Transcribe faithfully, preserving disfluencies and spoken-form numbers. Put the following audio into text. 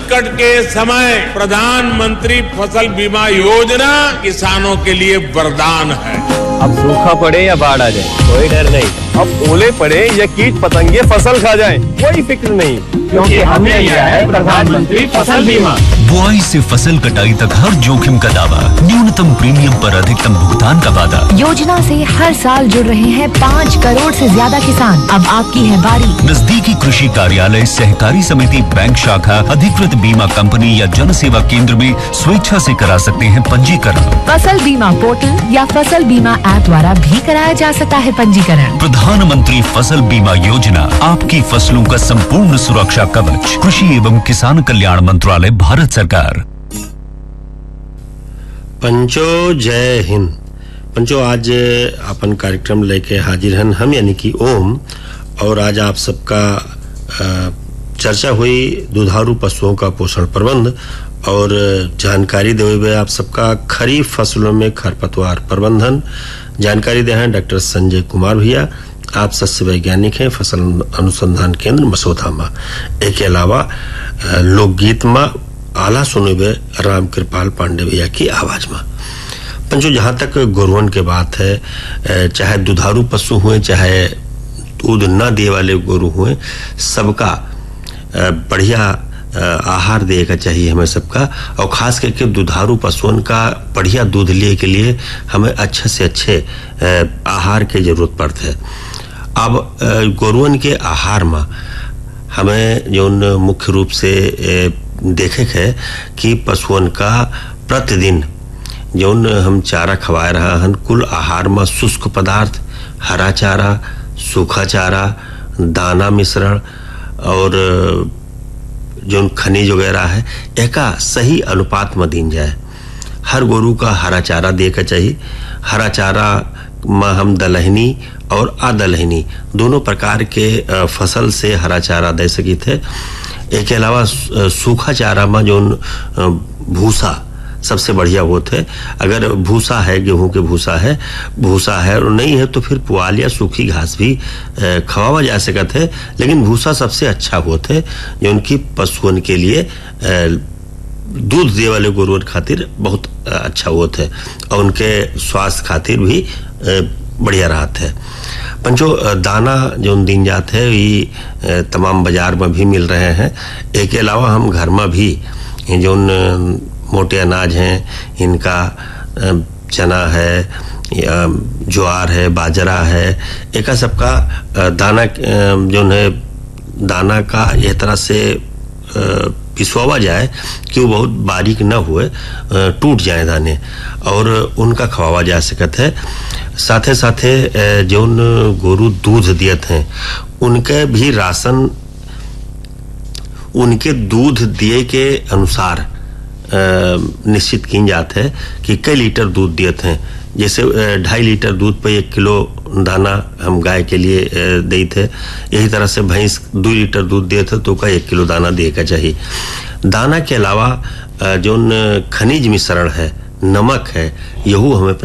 संकट के समय प्रधानमंत्री फसल बीमा योजना किसानों के लिए वरदान है। अब सूखा पड़े या बाढ़ आ जाए कोई डर नहीं, अब ओले पड़े या कीट पतंगे फसल खा जाए कोई फिक्र नहीं, क्योंकि हमने लिया है प्रधानमंत्री फसल बीमा। बुआई से फसल कटाई तक हर जोखिम का दावा, न्यूनतम प्रीमियम पर अधिकतम भुगतान का वादा। योजना से हर साल जुड़ रहे हैं पाँच करोड़ से ज्यादा किसान। अब आपकी है बारी। नजदीकी कृषि कार्यालय, सहकारी समिति, बैंक शाखा, अधिकृत बीमा कंपनी या जन सेवा केंद्र में स्वेच्छा से करा सकते हैं पंजीकरण। फसल बीमा पोर्टल या फसल बीमा ऐप द्वारा भी कराया जा सकता है पंजीकरण। प्रधानमंत्री फसल बीमा योजना, आपकी फसलों का संपूर्ण सुरक्षा कवच। कृषि एवं किसान कल्याण मंत्रालय, भारत सरकार। पंचो जय हिंद। पंचो आज अपन कार्यक्रम लेके हाजिर हैं हम, यानी कि ओम। और आज आप सबका चर्चा हुई दुधारू पशुओं का पोषण प्रबंध और जानकारी देवे हुए आप सबका खरीफ फसलों में खरपतवार प्रबंधन। जानकारी दे हैं डॉक्टर संजय कुमार भैया, आप सस्य वैज्ञानिक हैं, फसल अनुसंधान केंद्र मसौदा में। एक के अलावा लोकगीत में आला सुने हुए राम कृपाल पांडे भैया की आवाज में। पंचो, जहां तक गोरुवन के बात है, चाहे दुधारू पशु हुए चाहे दूध न दिए वाले गोरु हुए, सबका बढ़िया आहार देगा चाहिए हमें सबका। और खास करके दुधारू पशुओं का बढ़िया दूध लिए के लिए हमें अच्छे से अच्छे आहार की जरूरत पड़ती है। अब गोरुवन के आहार में हमें जो मुख्य रूप से देखे है कि पशुओं का प्रतिदिन जो हम चारा खवा रहा हन, कुल आहार में शुष्क पदार्थ, हरा चारा, सूखा चारा, दाना मिश्रण और जो खनिज वगैरह है, एका सही अनुपात में दीन जाए। हर गोरु का हरा चारा दे का चाहिए। हरा चारा में हम दलहनी और अदलहनी दोनों प्रकार के फसल से हरा चारा दे सकी थे। एक के अलावा सूखा चारा में जो भूसा सबसे बढ़िया होते है। अगर भूसा है, गेहूं के भूसा है, भूसा है और नहीं है तो फिर पुआल या सूखी घास भी खवावा जा सकता है, लेकिन भूसा सबसे अच्छा होता है जो उनकी पशुओं के लिए दूध दे वाले गोरुओं खातिर बहुत अच्छा होता है और उनके स्वास्थ्य खातिर भी बढ़िया रहता है। पंचो, दाना जो दिन जाते है ये तमाम बाजार में भी मिल रहे हैं। एक के अलावा हम घर में भी जो मोटे अनाज हैं, इनका चना है, ज्वार है, बाजरा है, एक सबका दाना जो है दाना का यह तरह से पिसवा जाए कि वो बहुत बारीक न हुए, टूट जाए दाने, और उनका खवावा जा सकता है। साथे साथे जो गोरु दूध दियत हैं उनके भी राशन उनके दूध दिए के अनुसार निश्चित की जाते है कि कई लीटर दूध दियत हैं। जैसे ढाई लीटर दूध पे एक किलो दाना हम गाय के लिए दे थे, यही तरह से भैंस दो लीटर दूध दिए थे तो का एक किलो दाना देगा चाहिए। दाना के अलावा जो खनिज मिश्रण है, नमक है, यहू हमें